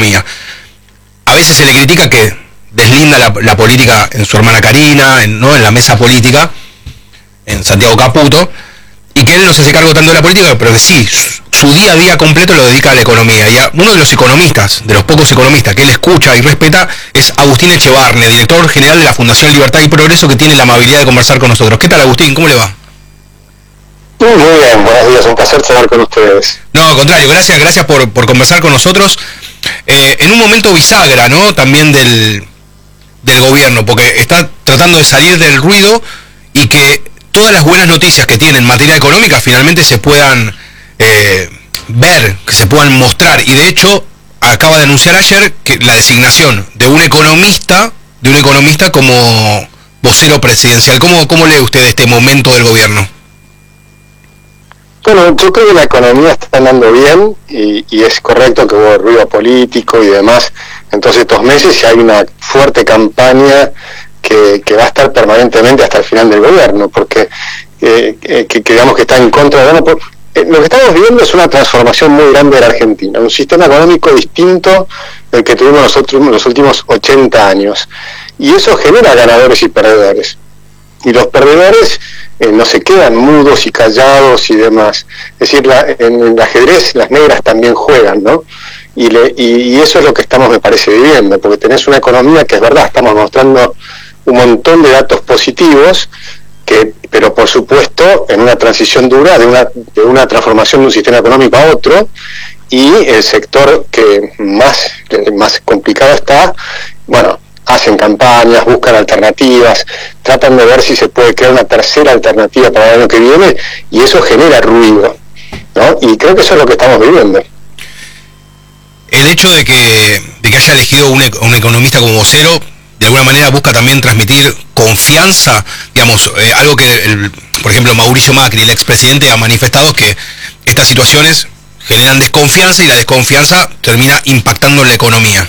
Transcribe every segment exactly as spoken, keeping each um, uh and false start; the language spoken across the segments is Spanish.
economía. A veces se le critica que deslinda la, la política en su hermana Karina, en, ¿no? en la mesa política, en Santiago Caputo, y que él no se hace cargo tanto de la política, pero que sí, su, su día a día completo lo dedica a la economía. Y a uno de los economistas, de los pocos economistas que él escucha y respeta, es Agustín Echevarne, director general de la Fundación Libertad y Progreso, que tiene la amabilidad de conversar con nosotros. ¿Qué tal, Agustín? ¿Cómo le va? Muy, muy bien, buenos días, un placer charlar con ustedes. No, al contrario, gracias, gracias por, por conversar con nosotros. Eh, en un momento bisagra, ¿no? También del, del gobierno, porque está tratando de salir del ruido y que todas las buenas noticias que tiene en materia económica finalmente se puedan eh, ver, que se puedan mostrar. Y de hecho, acaba de anunciar ayer que la designación de un economista, de un economista como vocero presidencial. ¿Cómo, cómo lee usted este momento del gobierno? Bueno, yo creo que la economía está andando bien y, y es correcto que hubo ruido político y demás en todos estos meses, y hay una fuerte campaña que, que va a estar permanentemente hasta el final del gobierno, porque eh, eh, que, que digamos que está en contra de... Bueno, por, eh, lo que estamos viviendo es una transformación muy grande de la Argentina, un sistema económico distinto del que tuvimos nosotros los últimos ochenta años, y eso genera ganadores y perdedores. Y los perdedores eh, no se quedan mudos y callados y demás. Es decir, la, en el ajedrez las negras también juegan, ¿no? Y, le, y, y eso es lo que estamos, me parece, viviendo, porque tenés una economía que es verdad, estamos mostrando un montón de datos positivos, que, pero por supuesto en una transición dura, de una, de una transformación de un sistema económico a otro, y el sector que más, más complicado está, bueno, hacen campañas, buscan alternativas, tratan de ver si se puede crear una tercera alternativa para el año que viene, y eso genera ruido, ¿no? Y creo que eso es lo que estamos viviendo. El hecho de que, de que haya elegido un, un economista como vocero, de alguna manera busca también transmitir confianza, digamos, eh, algo que, el, por ejemplo, Mauricio Macri, el expresidente, ha manifestado, que estas situaciones generan desconfianza y la desconfianza termina impactando en la economía.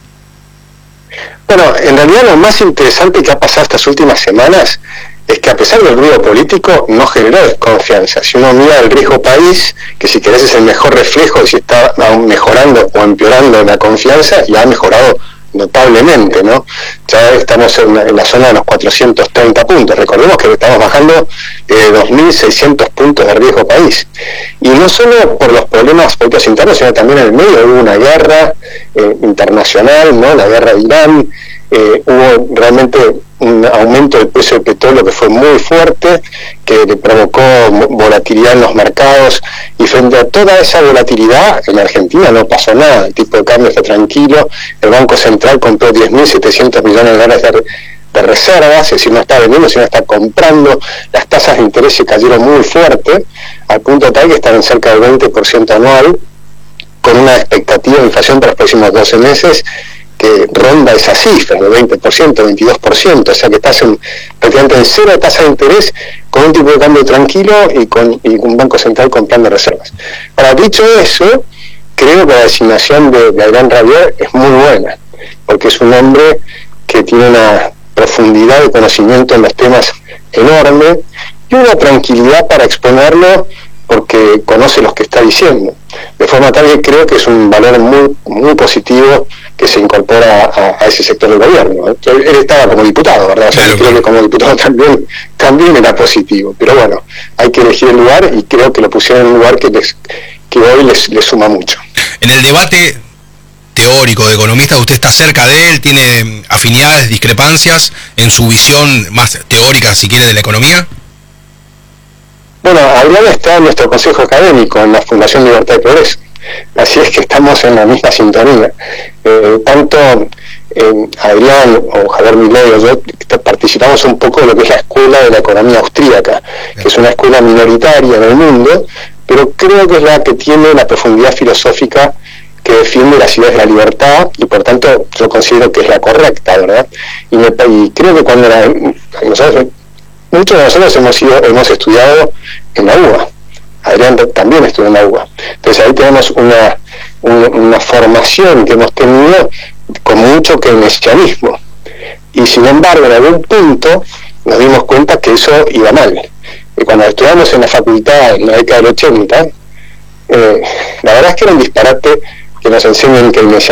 Bueno, en realidad lo más interesante que ha pasado estas últimas semanas es que, a pesar del ruido político, no generó desconfianza. Si uno mira el riesgo país, que si querés es el mejor reflejo de si está mejorando o empeorando la confianza, y ha mejorado notablemente, ¿no? Ya estamos en, en la zona de los cuatrocientos treinta puntos. Recordemos que estamos bajando eh, dos mil seiscientos puntos de riesgo país. Y no solo por los problemas políticos internos, sino también en el medio hubo una guerra eh, internacional, ¿no? La guerra de Irán, eh, hubo realmente un aumento del precio del petróleo que fue muy fuerte, que le provocó volatilidad en los mercados, y frente a toda esa volatilidad en Argentina no pasó nada, el tipo de cambio está tranquilo, el Banco Central compró diez mil setecientos millones de dólares de, de reservas, es decir, no está vendiendo, sino está comprando, las tasas de interés se cayeron muy fuerte, al punto tal que están en cerca del veinte por ciento anual, con una expectativa de inflación para los próximos doce meses que ronda esa cifra, de veinte por ciento, veintidós por ciento, o sea que estás en, prácticamente en cero tasa de interés, con un tipo de cambio tranquilo y con y un Banco Central comprando reservas. Ahora, dicho eso, creo que la designación de, de Adrián Rabier es muy buena, porque es un hombre que tiene una profundidad de conocimiento en los temas enorme y una tranquilidad para exponerlo, porque conoce los que está diciendo, de forma tal que creo que es un valor muy muy positivo que se incorpora a, a ese sector del gobierno. Él, él estaba como diputado, ¿verdad? O sea, claro, creo claro. que como diputado también, también era positivo, pero bueno, hay que elegir el lugar, y creo que lo pusieron en un lugar que, les, que hoy les, les suma mucho. En el debate teórico de economista, usted está cerca de él, tiene afinidades, discrepancias en su visión más teórica, si quiere, de la economía. Bueno, Adrián está en nuestro consejo académico, en la Fundación Libertad y Progreso, así es que estamos en la misma sintonía. Eh, tanto eh, Adrián o Javier Milei o yo participamos un poco de lo que es la Escuela de la Economía Austríaca, que es una escuela minoritaria en el mundo, pero creo que es la que tiene la profundidad filosófica que defiende las ideas de la libertad, y por tanto yo considero que es la correcta, ¿verdad? Y, me, y creo que cuando la, nosotros, muchos de nosotros hemos ido, hemos estudiado en la U B A. Adrián también estudió en la U B A. Entonces ahí tenemos una, una, una formación que hemos tenido con mucho keynesianismo. Y sin embargo, en algún punto nos dimos cuenta que eso iba mal. Y cuando estudiamos en la facultad en la década del ochenta, eh, la verdad es que era un disparate que nos enseñen keynesianismo.